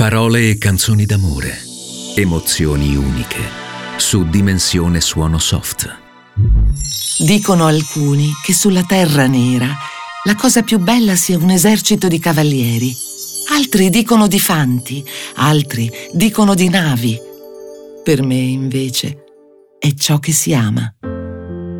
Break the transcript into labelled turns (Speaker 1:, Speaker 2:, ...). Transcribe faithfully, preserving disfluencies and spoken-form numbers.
Speaker 1: Parole e canzoni d'amore, emozioni uniche, su Dimensione Suono Soft.
Speaker 2: Dicono alcuni che sulla terra nera la cosa più bella sia un esercito di cavalieri. Altri dicono di fanti, altri dicono di navi. Per me, invece, è ciò che si ama.